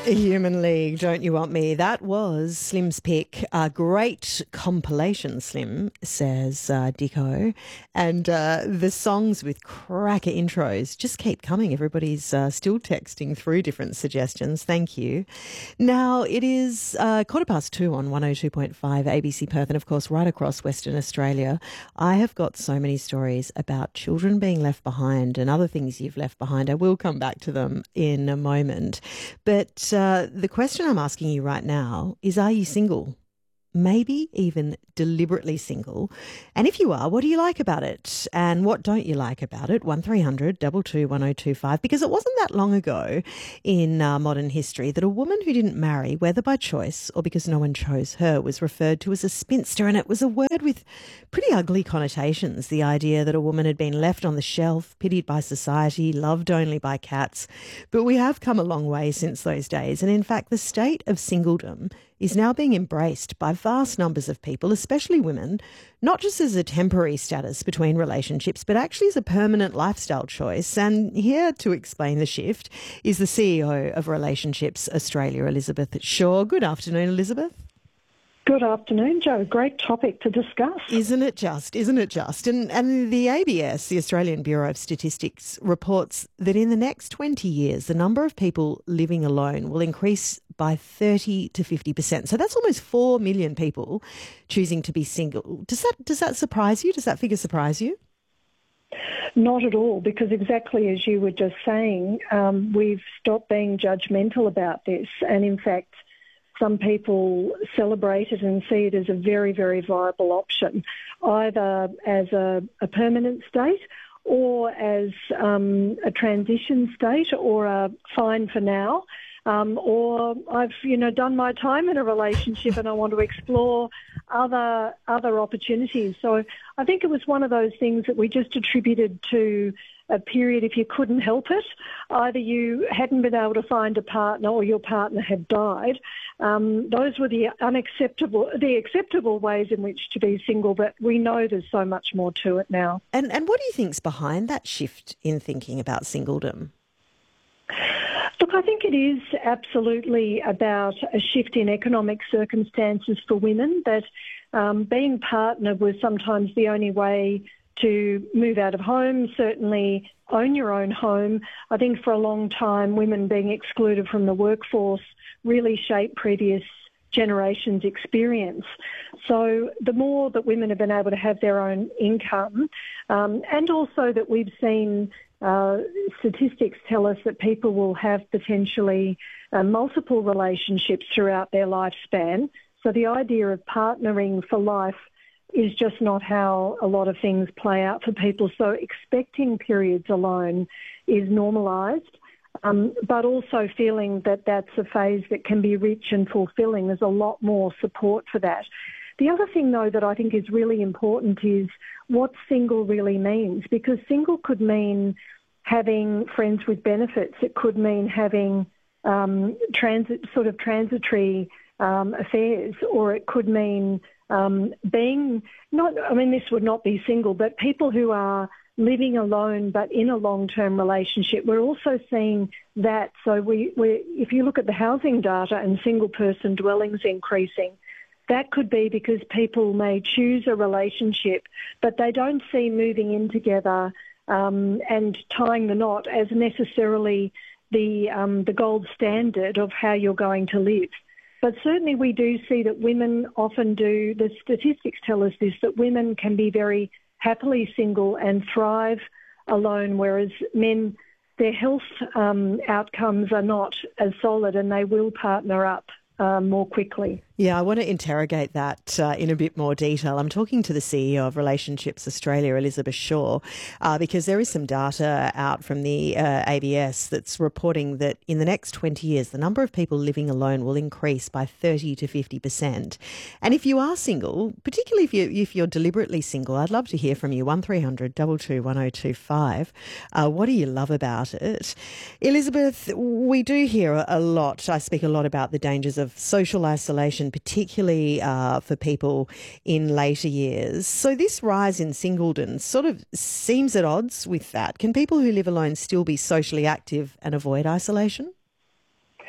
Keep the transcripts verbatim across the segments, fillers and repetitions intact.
Human League, Don't You Want Me? That was Slim's pick. A great compilation, Slim, says uh, Dicko. And uh, the songs with cracker intros just keep coming. Everybody's uh, still texting through different suggestions. Thank you. Now, it is uh, quarter past two on one oh two point five A B C Perth and, of course, right across Western Australia. I have got so many stories about children being left behind and other things you've left behind. I will come back to them in a moment. But uh, the question I'm asking you right now is, are you single? Maybe even deliberately single. And if you are, what do you like about it? And what don't you like about it? one three hundred two two one oh two five. Because it wasn't that long ago in uh, modern history that a woman who didn't marry, whether by choice or because no one chose her, was referred to as a spinster. And it was a word with pretty ugly connotations. The idea that a woman had been left on the shelf, pitied by society, loved only by cats. But we have come a long way since those days. And in fact, the state of singledom is now being embraced by vast numbers of people, especially women, not just as a temporary status between relationships, but actually as a permanent lifestyle choice. And here to explain the shift is the C E O of Relationships Australia, Elizabeth Shaw. Good afternoon, Elizabeth. Good afternoon, Joe. Great topic to discuss. Isn't it just? Isn't it just? And and the A B S, the Australian Bureau of Statistics, reports that in the next twenty years, the number of people living alone will increase by thirty to fifty percent. So that's almost four million people choosing to be single. Does that does that surprise you? Does that figure surprise you? Not at all, because exactly as you were just saying, um, we've stopped being judgmental about this. And in fact, some people celebrate it and see it as a very, very viable option, either as a, a permanent state or as um, a transition state or a fine for now. Um, or I've, you know, done my time in a relationship and I want to explore other other opportunities. So I think it was one of those things that we just attributed to a period if you couldn't help it. Either you hadn't been able to find a partner or your partner had died. Um, those were the unacceptable, the acceptable ways in which to be single, but we know there's so much more to it now. And and what do you think's behind that shift in thinking about singledom? Look, I think it is absolutely about a shift in economic circumstances for women, that um, being partnered was sometimes the only way to move out of home, certainly own your own home. I think for a long time, women being excluded from the workforce really shaped previous generations' experience. So the more that women have been able to have their own income, um, and also that we've seen uh, statistics tell us that people will have potentially uh, multiple relationships throughout their lifespan. So the idea of partnering for life is just not how a lot of things play out for people. So expecting periods alone is normalised, um, but also feeling that that's a phase that can be rich and fulfilling. There's a lot more support for that. The other thing, though, that I think is really important is what single really means, because single could mean having friends with benefits. It could mean having um, transit, sort of transitory um, affairs, or it could mean Um, being not, I mean, this would not be single, but people who are living alone but in a long-term relationship. We're also seeing that. So we, we, if you look at the housing data and single-person dwellings increasing, that could be because people may choose a relationship, but they don't see moving in together um, and tying the knot as necessarily the um, the gold standard of how you're going to live. But certainly we do see that women often do, the statistics tell us this, that women can be very happily single and thrive alone, whereas men, their health um, outcomes are not as solid and they will partner up uh, more quickly. Yeah, I want to interrogate that uh, in a bit more detail. I'm talking to the C E O of Relationships Australia, Elizabeth Shaw, uh, because there is some data out from the uh, A B S that's reporting that in the next twenty years, the number of people living alone will increase by thirty to fifty percent. And if you are single, particularly if, you, if you're deliberately single, I'd love to hear from you, one three hundred two two one oh two five. Uh, what do you love about it? Elizabeth, we do hear a lot, I speak a lot about the dangers of social isolation, particularly uh, for people in later years. So this rise in singledom sort of seems at odds with that. Can people who live alone still be socially active and avoid isolation?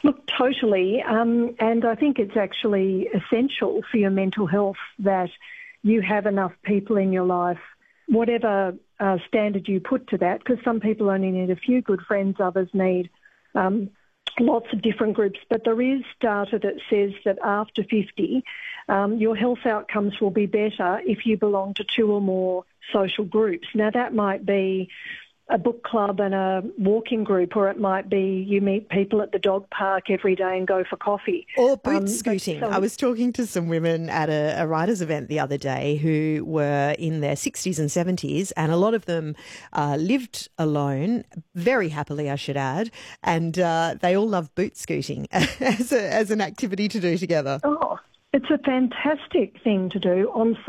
Look, totally. Um, and I think it's actually essential for your mental health that you have enough people in your life, whatever uh, standard you put to that, because some people only need a few good friends, others need um, lots of different groups. But there is data that says that after fifty, um, your health outcomes will be better if you belong to two or more social groups. Now, that might be a book club and a walking group, or it might be you meet people at the dog park every day and go for coffee. Or boot Um, scooting. so- I was talking to some women at a, a writers' event the other day who were in their sixties and seventies, and a lot of them uh, lived alone, very happily, I should add, and uh, they all love boot scooting as, a, as an activity to do together. Oh, it's a fantastic thing to do on